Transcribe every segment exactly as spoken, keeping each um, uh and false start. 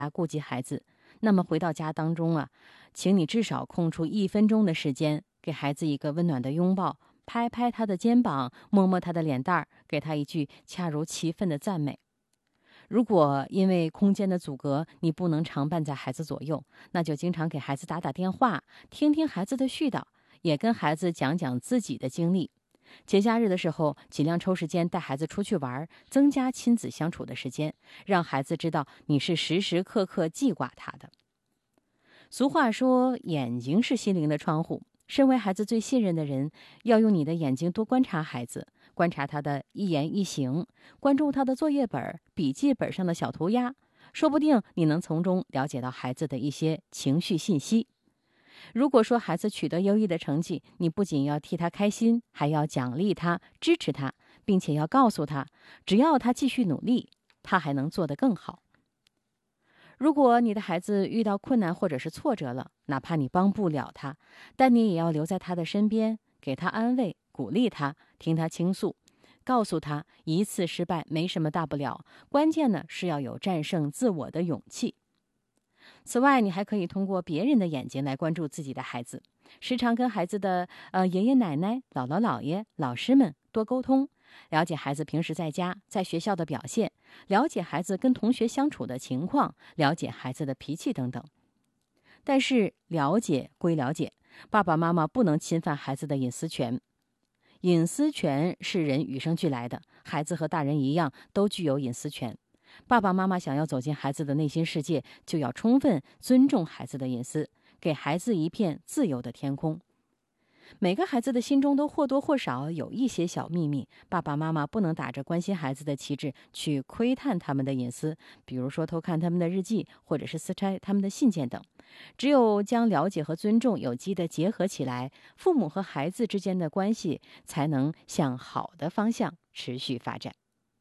顾及孩子，那么回到家当中啊，请你至少空出一分钟的时间，给孩子一个温暖的拥抱，拍拍他的肩膀，摸摸他的脸蛋儿，给他一句恰如其分的赞美。如果因为空间的阻隔，你不能常伴在孩子左右，那就经常给孩子打打电话，听听孩子的絮叨，也跟孩子讲讲自己的经历。节假日的时候，尽量抽时间带孩子出去玩，增加亲子相处的时间，让孩子知道你是时时刻刻记挂他的。俗话说，眼睛是心灵的窗户。身为孩子最信任的人，要用你的眼睛多观察孩子，观察他的一言一行，关注他的作业本、笔记本上的小涂鸦，说不定你能从中了解到孩子的一些情绪信息。如果说孩子取得优异的成绩，你不仅要替他开心，还要奖励他、支持他，并且要告诉他，只要他继续努力，他还能做得更好。如果你的孩子遇到困难或者是挫折了，哪怕你帮不了他，但你也要留在他的身边，给他安慰，鼓励他，听他倾诉，告诉他一次失败没什么大不了，关键呢是要有战胜自我的勇气。此外，你还可以通过别人的眼睛来关注自己的孩子，时常跟孩子的呃爷爷奶奶、姥姥姥爷、老师们多沟通，了解孩子平时在家、在学校的表现，了解孩子跟同学相处的情况，了解孩子的脾气等等。但是了解归了解，爸爸妈妈不能侵犯孩子的隐私权。隐私权是人与生俱来的，孩子和大人一样都具有隐私权。爸爸妈妈想要走进孩子的内心世界，就要充分尊重孩子的隐私，给孩子一片自由的天空。每个孩子的心中都或多或少有一些小秘密，爸爸妈妈不能打着关心孩子的旗帜去窥探他们的隐私，比如说偷看他们的日记，或者是撕拆他们的信件等。只有将了解和尊重有机的结合起来，父母和孩子之间的关系才能向好的方向持续发展。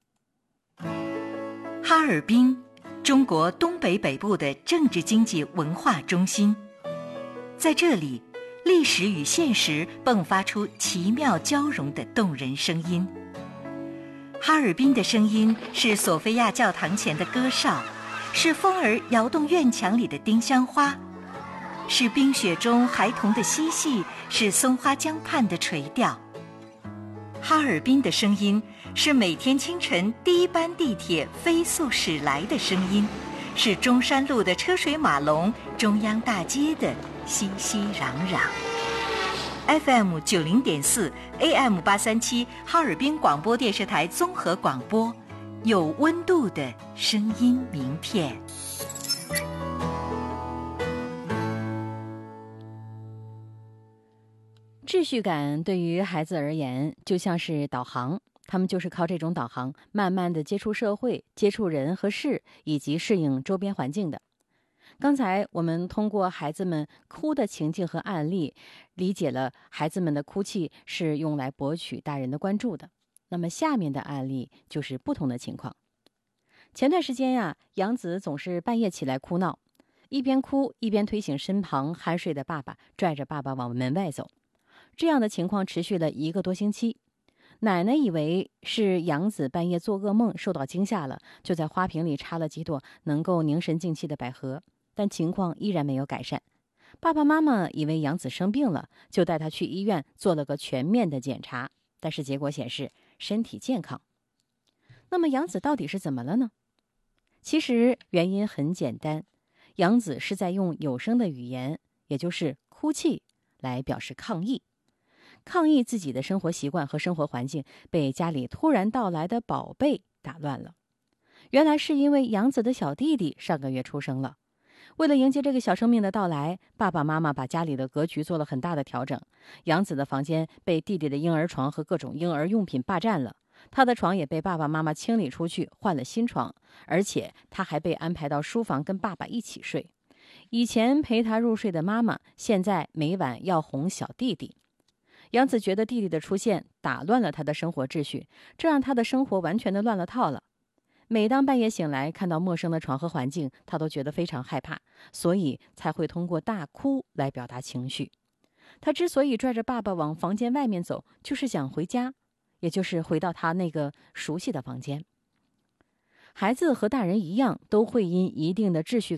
哈尔滨，中国东北北部的政治经济文化中心，在这里，历史与现实迸发出奇妙交融的动人声音。哈尔滨的声音是索菲亚教堂前的歌哨，是风儿摇动院墙里的丁香花，是冰雪中孩童的嬉戏，是松花江畔的垂钓。哈尔滨的声音是每天清晨第一班地铁飞速驶来的声音，是中山路的车水马龙，中央大街的熙熙攘攘。F M 九零点四 A M 八三七哈尔滨广播电视台综合广播，有温度的声音名片。 秩序感对于孩子而言就像是导航，他们就是靠这种导航慢慢的接触社会，接触人和事，以及适应周边环境的。刚才我们通过孩子们哭的情境和案例，理解了孩子们的哭泣是用来博取大人的关注的。那么下面的案例就是不同的情况。前段时间呀，杨子总是半夜起来哭闹，一边哭一边推醒身旁酣睡的爸爸，拽着爸爸往门外走。这样的情况持续了一个多星期。奶奶以为是杨子半夜做噩梦受到惊吓了，就在花瓶里插了几朵能够凝神静气的百合，但情况依然没有改善。爸爸妈妈以为杨子生病了，就带他去医院做了个全面的检查，但是结果显示身体健康。那么杨子到底是怎么了呢？其实原因很简单，杨子是在用有声的语言，也就是哭泣来表示抗议。抗议自己的生活习惯和生活环境被家里突然到来的宝贝打乱了。原来是因为杨子的小弟弟上个月出生了。为了迎接这个小生命的到来，爸爸妈妈把家里的格局做了很大的调整。杨子的房间被弟弟的婴儿床和各种婴儿用品霸占了，他的床也被爸爸妈妈清理出去，换了新床，而且他还被安排到书房跟爸爸一起睡。以前陪他入睡的妈妈，现在每晚要哄小弟弟。杨子觉得弟弟的出现打乱了他的生活秩序，这让他的生活完全的乱了套了。每当半夜醒来看到陌生的床和环境，他都觉得非常害怕，所以才会通过大哭来表达情绪。他之所以拽着爸爸往房间外面走，就是想回家，也就是回到他那个熟悉的房间。 孩子和大人一样，都会因一定的秩序